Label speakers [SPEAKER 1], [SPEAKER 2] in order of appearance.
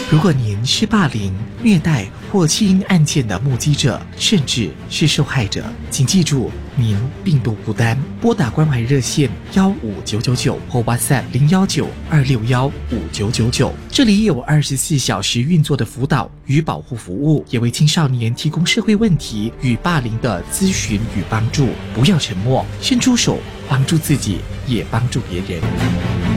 [SPEAKER 1] 如果您是霸凌、虐待或弃婴案件的目击者，甚至是受害者，请记住，您并不孤单。拨打关怀热线15999或 WhatsApp 019-261-5999，这里有24小时运作的辅导与保护服务，也为青少年提供社会问题与霸凌的咨询与帮助。不要沉默，伸出手，帮助自己，也帮助别人。